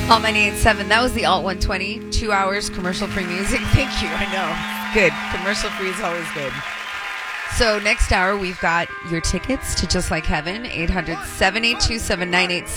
Alt 98.7. That was the Alt 120. 2 hours commercial-free music. Thank you. I know. Good. Commercial-free is always good. So next hour, we've got your tickets to Just Like Heaven. 800-782-7987.